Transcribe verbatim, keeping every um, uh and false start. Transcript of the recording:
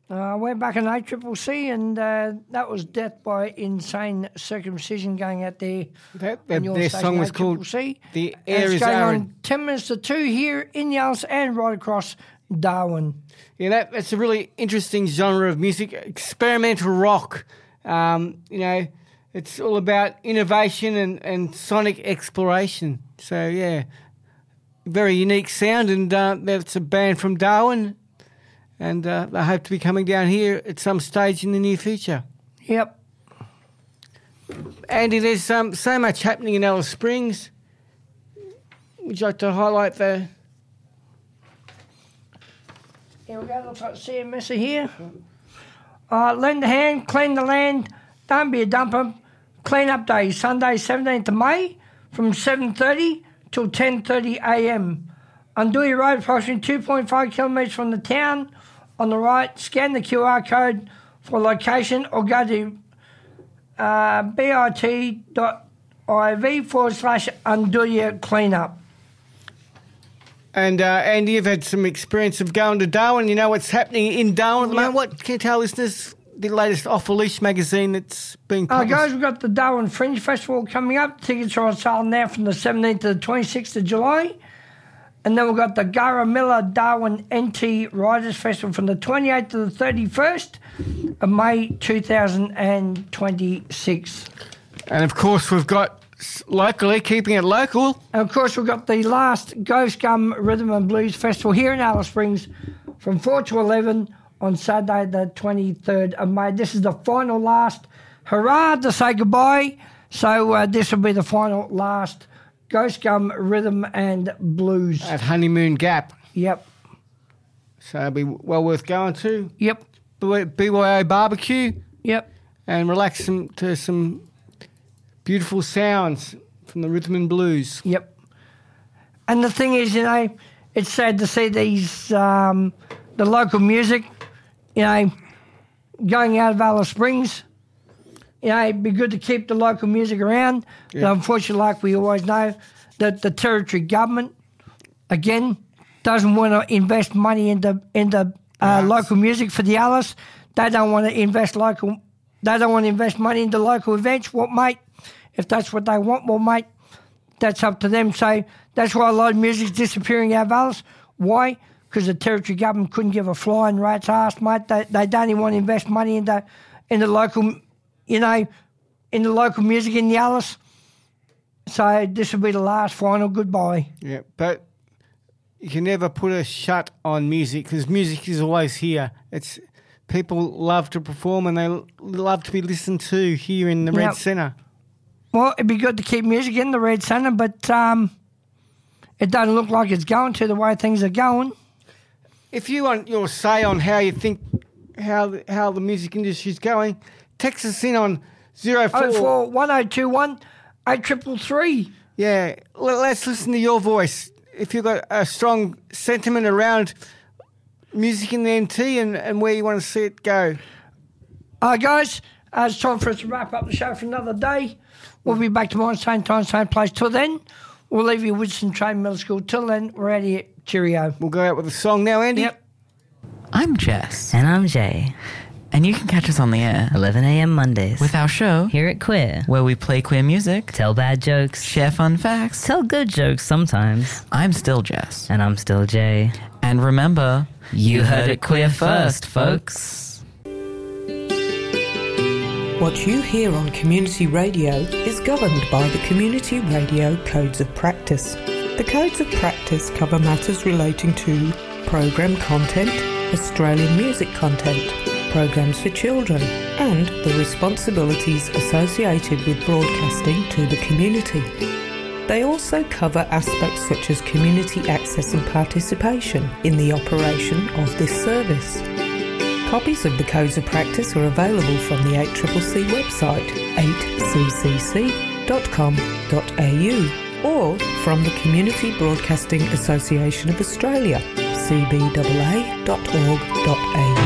Uh, we're back in A C C C, and uh, that was Death by Insane Circumcision going out there. That, that, their song was called The Air Is going Arid. on ten minutes to two here in Alice and right across Darwin. Yeah, that, that's a really interesting genre of music, experimental rock. Um, you know, it's all about innovation and, and sonic exploration. So, yeah, very unique sound, and uh, that's a band from Darwin. And uh, they hope to be coming down here at some stage in the near future. Yep. Andy, there's um, so much happening in Alice Springs. Would you like to highlight the... Here we go, looks like C M S here. Uh, lend a hand, clean the land, don't be a dumper. Clean up day, Sunday seventeenth of May from seven thirty till ten thirty a m. Andouille Road, approximately two point five kilometres from the town. On the right, scan the Q R code for location or go to uh, bit.iv forward slash Andouille cleanup. And uh, Andy, you've had some experience of going to Darwin. You know what's happening in Darwin at the moment. What can you tell listeners the latest Off a Leash magazine that's being published? Uh, guys, we've got the Darwin Fringe Festival coming up. Tickets are on sale now from the seventeenth to the twenty-sixth of July. And then we've got the Garramilla Darwin N T Riders Festival from the twenty-eighth to the thirty-first of May two thousand twenty-six. And, of course, we've got locally, keeping it local. And, of course, we've got the last Ghost Gum Rhythm and Blues Festival here in Alice Springs from four to eleven on Saturday the twenty-third of May. This is the final last hurrah to say goodbye. So uh, this will be the final last Ghost Gum Rhythm and Blues. At Honeymoon Gap. Yep. So it'll be well worth going to. Yep. B Y O barbecue. Yep. And relax some, to some beautiful sounds from the rhythm and blues. Yep. And the thing is, you know, it's sad to see these, um, the local music, you know, going out of Alice Springs. You know, it'd be good to keep the local music around. Yeah. But unfortunately, like we always know, that the territory government, again, doesn't want to invest money into into uh, Yes. local music for the Alice. They don't want to invest local. They don't want to invest money into local events. Well, mate, if that's what they want, well, mate, that's up to them. So that's why a lot of music's disappearing out of Alice. Why? Because the territory government couldn't give a flying rat's ass, mate. They they don't even want to invest money into in the local, you know, in the local music in the Alice. So this will be the last final goodbye. Yeah, but you can never put a shut on music because music is always here. It's people love to perform and they l- love to be listened to here in the Yep. Red Centre. Well, it'd be good to keep music in the Red Centre, but um, it doesn't look like it's going to the way things are going. If you want your say on how you think how the, how the music industry is going, text us in on zero four oh four one oh two one eight triple three. Yeah, let, let's listen to your voice. If you've got a strong sentiment around music in the N T and, and where you want to see it go. All right, guys, uh, it's time for us to wrap up the show for another day. We'll be back tomorrow, same time, same place. Till then, we'll leave you with some Trade Middle School. Till then, we're out of here. Cheerio. We'll go out with a song now, Andy. Yep. I'm Jess. And I'm Jay. And you can catch us on the air eleven a.m. Mondays. with our show, Here at Queer. where we play queer music, Tell bad jokes. share fun facts. Tell good jokes sometimes. I'm still Jess. And I'm still Jay. And remember, you heard it queer first, folks. What you hear on community radio is governed by the Community Radio Codes of Practice. The Codes of Practice cover matters relating to program content, Australian music content, programs for children, and the responsibilities associated with broadcasting to the community. They also cover aspects such as community access and participation in the operation of this service. Copies of the Codes of Practice are available from the eight C C C website, eight c c c dot com dot a u, or from the Community Broadcasting Association of Australia, c b a a dot org dot a u.